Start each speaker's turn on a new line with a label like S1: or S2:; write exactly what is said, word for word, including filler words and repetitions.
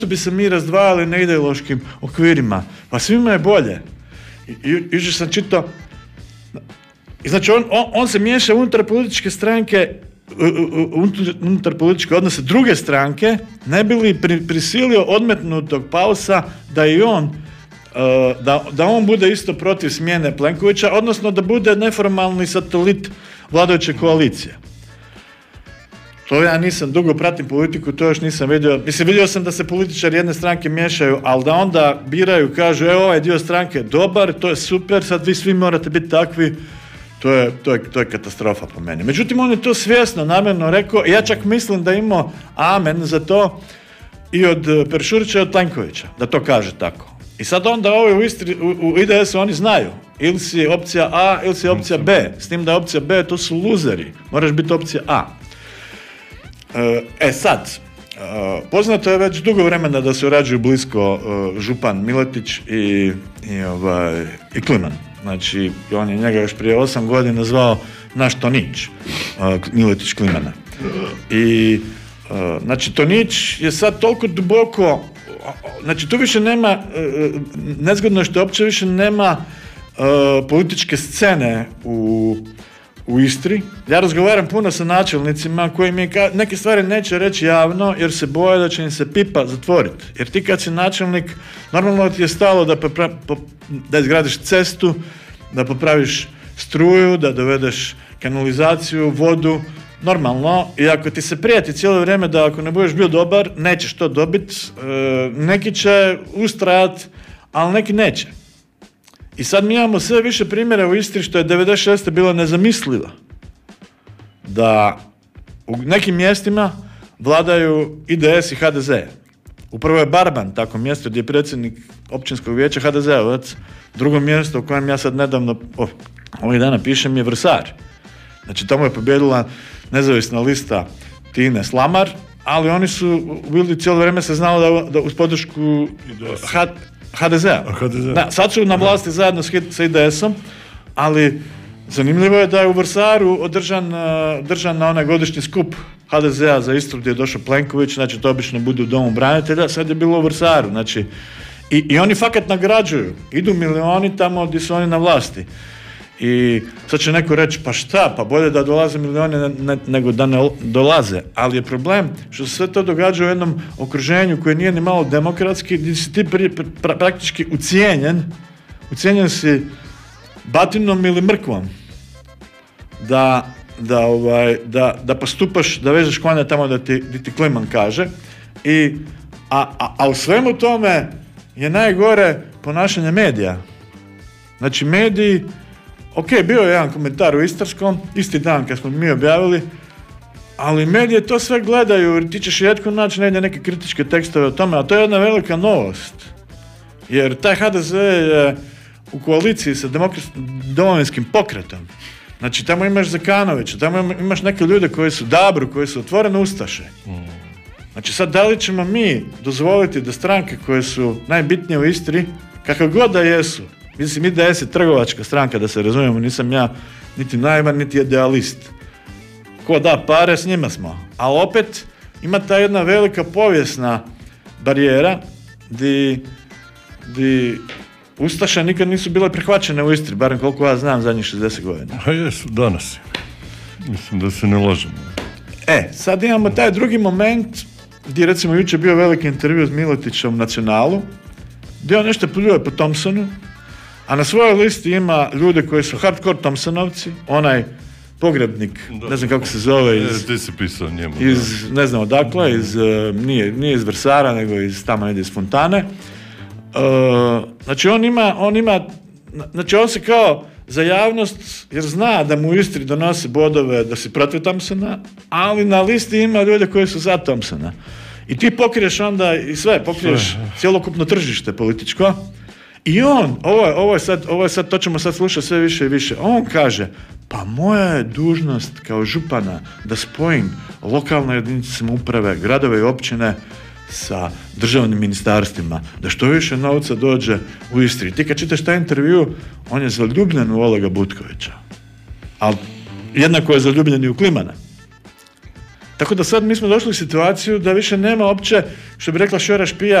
S1: bi se mi razdvajali na ideološkim okvirima? Pa svima je bolje. Jučer sam čitao, znači on, on, on se miješa unutar političke stranke, unutar političke odnose druge stranke, ne bi li pri, prisilio odmetnutog Pausa da i on da, da on bude isto protiv smjene Plenkovića, odnosno da bude neformalni satelit vladajuće koalicije. To ja nisam, dugo pratim politiku, to još nisam vidio. Mislim, vidio sam da se političari jedne stranke miješaju, ali da onda biraju, kažu, evo ovaj dio stranke dobar, to je super, sad vi svi morate biti takvi, to je, to je, to je katastrofa po meni. Međutim, on je to svjesno, namjerno rekao, ja čak mislim da imao amen za to i od Peršurića i od Plenkovića, da to kaže tako. I sad onda ovi u, Istri, u, u I D S-u oni znaju, ili si opcija A, ili si opcija B, s tim da je opcija B, to su luzeri, moraš biti opcija A. E sad, poznato je već dugo vremena da se urađuju blisko župan Miletić i, i, ovaj, i Kliman. Znači, on je njega još prije osam godina zvao naš Tonić, Miletić Klimana. I znači, Tonić je sad toliko duboko, znači tu više nema, nezgodno je što uopće više nema političke scene u u Istri. Ja razgovaram puno sa načelnicima koji mi neke stvari neće reći javno jer se boje da će im se pipa zatvoriti. Jer ti kad si načelnik, normalno ti je stalo da, popra- pop- da izgradiš cestu, da popraviš struju, da dovedeš kanalizaciju, vodu, normalno. I ako ti se prijeti cijelo vrijeme da ako ne budeš bio dobar, nećeš to dobiti, e, neki će ustrajati, ali neki neće. I sad mi imamo sve više primjera u Istri što je devedeset šeste bilo nezamislivo da u nekim mjestima vladaju I D S i H D Z. Upravo je Barban tako mjesto gdje je predsjednik općinskog vijeća H D Z-ovac. Drugo mjesto u kojem ja sad nedavno oh, ovih dana pišem je Vrsar. Znači tamo je pobjedila nezavisna lista Tine Slamar, ali oni su bili cijelo vrijeme se znalo da, da uz podršku H- H D Z-a. H D Z-a. Da, sad su na vlasti zajedno sa I D S-om, ali zanimljivo je da je u Vrsaru održan, održan na onaj godišnji skup H D Z-a za Istru gdje je došao Plenković, znači to obično bude u domu branitelja, sad je bilo u Vrsaru, znači i, i oni fakat nagrađuju, idu milioni tamo gdje su oni na vlasti. I sad će neko reći, pa šta, pa bolje da dolaze milioni ne, ne, nego da ne dolaze. Ali je problem što se sve to događa u jednom okruženju koje nije ni malo demokratski, gdje si ti pri, pra, praktički ucijenjen, ucijenjen si batinom ili mrkvom da, da, ovaj, da, da postupaš, da vežeš konja tamo da ti, da ti Kliman kaže. I, a, a, a u svemu tome je najgore ponašanje medija. Znači mediji, ok, bio je jedan komentar u Istarskom, isti dan kad smo mi objavili, ali medije to sve gledaju, jer ti ćeš rijetko naći negdje neke kritičke tekstove o tome, a to je jedna velika novost. Jer taj H D Z je u koaliciji sa demokrat, Domovinskim pokretom. Znači tamo imaš Zekanovića, tamo imaš neke ljude koji su dabru, koji su otvorene ustaše. Znači sad da li ćemo mi dozvoliti da stranke koje su najbitnije u Istri, kakav god da jesu, mislim, I D S je trgovačka stranka, da se razumijemo, nisam ja niti naivan, niti idealist. Ko da pare, s njima smo. Ali opet ima ta jedna velika povijesna barijera di, di ustaše nikad nisu bile prihvaćene u Istri, barem koliko ja znam zadnjih šezdeset godina.
S2: A jesu, danas. Mislim da se ne lažemo.
S1: E, sad imamo taj drugi moment gdje recimo jučer bio veliki intervju s Miletićem u Nacionalu, gdje on nešto pljuje po Thompsonu, a na svojoj listi ima ljude koji su hardcore Thompsonovci, onaj pogrebnik, da, ne znam kako se zove, iz,
S2: ti si pisao njemu,
S1: iz ne znam odakle, iz, nije, nije iz Vrsara, nego iz tamo negdje iz Fontane. Uh, znači on ima, on ima, znači on se kao za javnost, jer zna da mu u Istri donosi bodove da si protiv Thompsona, ali na listi ima ljude koji su za Thompsona. I ti pokriješ onda i sve, pokriješ cjelokupno tržište političko. I on, ovo je, ovo je sad, ovo je sad, to ćemo sad slušati sve više i više, on kaže, pa moja je dužnost kao župana da spojim lokalne jedinice samouprave, gradove i općine sa državnim ministarstvima, da što više novca dođe u Istri. Ti kad čitaš taj intervju, on je zaljubljen u Olega Butkovića, ali jednako je zaljubljen i u Klimana. Tako da sad mi smo došli u situaciju da više nema opće, što bi rekla Šora Špija,